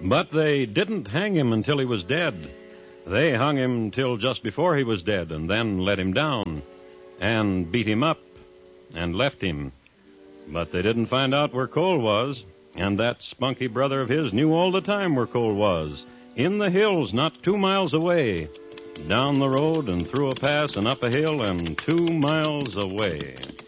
But they didn't hang him until he was dead. They hung him till just before he was dead, and then let him down, and beat him up, and left him. But they didn't find out where Cole was, and that spunky brother of his knew all the time where Cole was, in the hills not 2 miles away, down the road and through a pass and up a hill and 2 miles away.